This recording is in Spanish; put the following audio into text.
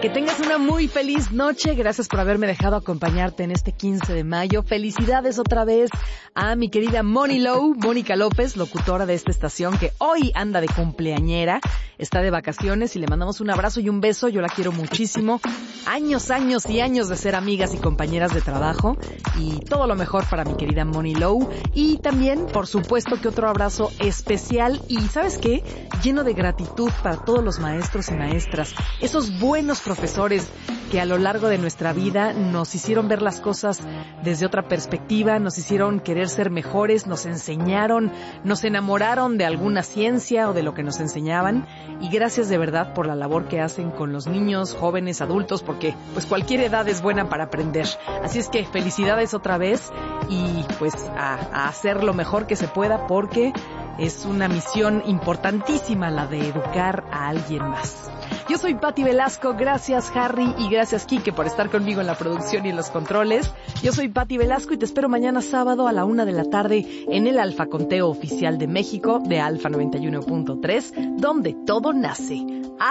Que tengas una muy feliz noche. Gracias por haberme dejado acompañarte en este 15 de mayo. Felicidades otra vez a mi querida Moni Low, Mónica López, locutora de esta estación, que hoy anda de cumpleañera, está de vacaciones y le mandamos un abrazo y un beso. Yo la quiero muchísimo. Años y años de ser amigas y compañeras de trabajo, y todo lo mejor para mi querida Moni Low. Y también, por supuesto, que otro abrazo especial y, ¿sabes qué? Lleno de gratitud para todos los maestros y maestras, esos buenos profesores que a lo largo de nuestra vida nos hicieron ver las cosas desde otra perspectiva, nos hicieron querer ser mejores, nos enseñaron, nos enamoraron de alguna ciencia o de lo que nos enseñaban, y gracias de verdad por la labor que hacen con los niños, jóvenes, adultos, porque pues cualquier edad es buena para aprender. Así es que felicidades otra vez y pues a hacer lo mejor que se pueda, porque es una misión importantísima la de educar a alguien más. Yo soy Pati Velasco, gracias Harry y gracias Quique por estar conmigo en la producción y en los controles. Yo soy Pati Velasco y te espero mañana sábado a la 1 de la tarde en el Alfa Conteo Oficial de México de Alfa 91.3, donde todo nace.